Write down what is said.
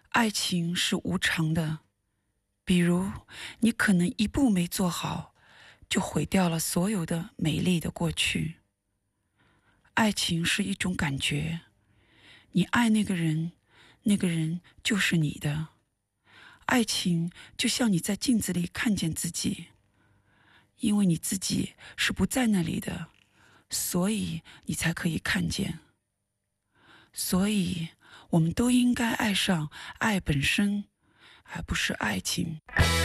爱情是无常的，比如你可能一步没做好，就毁掉了所有的美丽的过去。爱情是一种感觉，你爱那个人，那个人就是你的。爱情就像你在镜子里看见自己，因为你自己是不在那里的，所以你才可以看见。所以我们都应该爱上爱本身，而不是爱情。